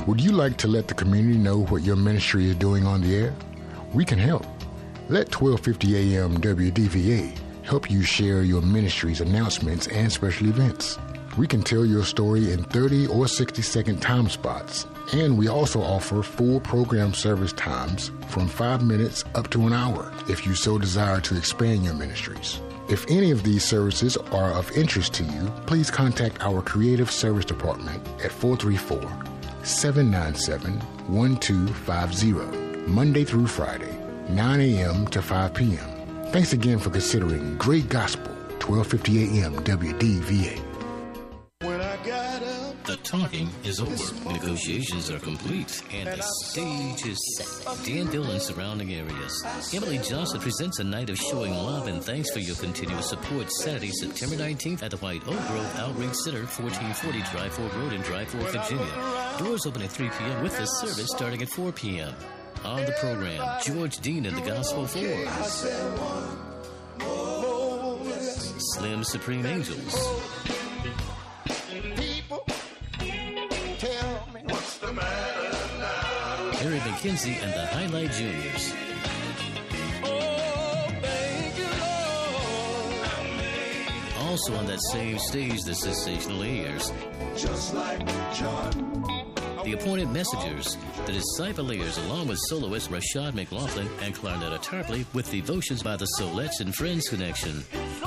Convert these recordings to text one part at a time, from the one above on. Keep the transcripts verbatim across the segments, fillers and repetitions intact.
Would you like to let the community know what your ministry is doing on the air? We can help. Let twelve fifty A M W D V A help you share your ministry's announcements and special events. We can tell your story in thirty or sixty second time spots, and we also offer full program service times from five minutes up to an hour if you so desire to expand your ministries. If any of these services are of interest to you, please contact our Creative Service Department at four three four, seven nine seven, one two five zero, Monday through Friday, nine A M to five P M Thanks again for considering Great Gospel, twelve fifty A M W D V A. The talking is over. Negotiations are complete, and the stage is set. Danville and surrounding areas. Emily Johnson presents a night of showing love and thanks for your continuous support. Saturday, September nineteenth at the White Oak Grove Outreach Center, fourteen forty Dry Fork Road in Dry Fork, Virginia. Doors open at three P M with the service starting at four P M On the program, George Dean and the Gospel Fours. Slim Supreme Angels. Harry McKenzie and the Highlight Juniors. Oh, thank you, Lord. Also on that same stage, the sensational Ayers. Just like John. The Appointed Messengers, the Disciple Ayers, along with soloist Rashad McLaughlin and Clarnetta Tarpley, with devotions by the Solettes and Friends Connection.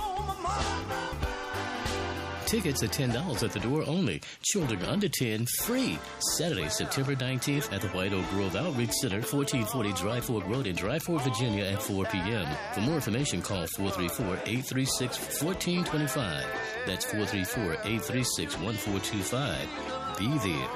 Tickets at ten dollars at the door only. Children under ten, free. Saturday, September nineteenth at the White Oak Grove Outreach Center, fourteen forty Dry Fork Road in Dry Fork, Virginia at four P M For more information, call four three four, eight three six, one four two five. That's four three four, eight three six, one four two five. Be there.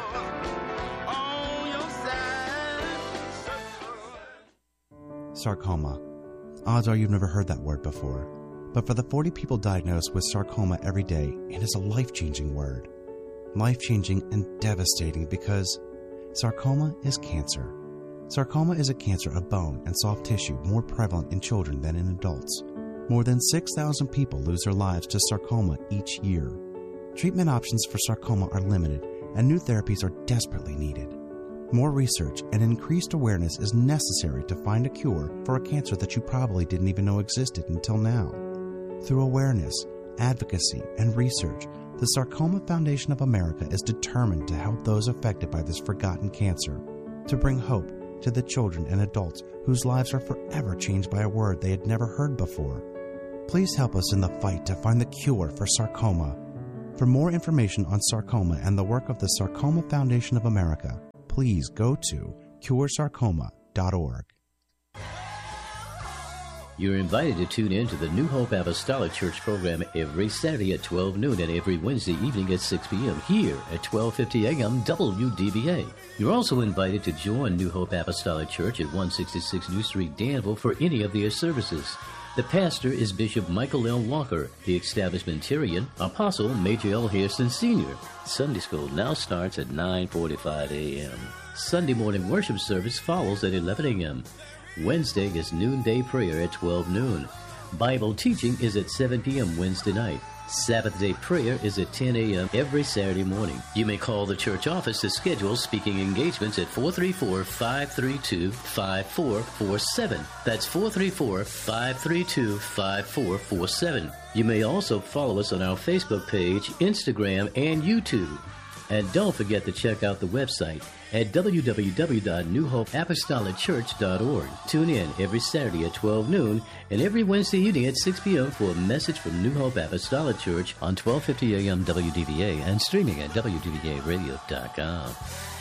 Sarcoma. Odds are you've never heard that word before. But for the forty people diagnosed with sarcoma every day, it is a life-changing word. Life-changing and devastating because sarcoma is cancer. Sarcoma is a cancer of bone and soft tissue more prevalent in children than in adults. More than six thousand people lose their lives to sarcoma each year. Treatment options for sarcoma are limited, and new therapies are desperately needed. More research and increased awareness is necessary to find a cure for a cancer that you probably didn't even know existed until now. Through awareness, advocacy, and research, the Sarcoma Foundation of America is determined to help those affected by this forgotten cancer, to bring hope to the children and adults whose lives are forever changed by a word they had never heard before. Please help us in the fight to find the cure for sarcoma. For more information on sarcoma and the work of the Sarcoma Foundation of America, please go to cure sarcoma dot org. You're invited to tune in to the New Hope Apostolic Church program every Saturday at twelve noon and every Wednesday evening at six P M here at twelve fifty A M W D V A. You're also invited to join New Hope Apostolic Church at one sixty-six New Street, Danville for any of their services. The pastor is Bishop Michael L. Walker, the establishmentarian, Apostle Major L. Hairston Senior Sunday school now starts at nine forty-five A M Sunday morning worship service follows at eleven A M Wednesday is noonday prayer at twelve noon. Bible teaching is at seven P M Wednesday night. Sabbath day prayer is at ten A M every Saturday morning. You may call the church office to schedule speaking engagements at four three four, five three two, five four four seven. That's four three four, five three two, five four four seven. You may also follow us on our Facebook page, Instagram, and YouTube. And don't forget to check out the website at w w w dot new hope apostolic church dot org. Tune in every Saturday at twelve noon and every Wednesday evening at six P M for a message from New Hope Apostolic Church on twelve fifty A M W D V A and streaming at w d v a radio dot com.